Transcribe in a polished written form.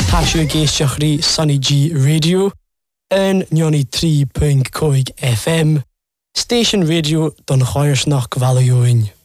Tá siú géisteachrí Sunny G Radio an 93.5 FM, Station Radio don Cháirsnach Bhaile Uainn.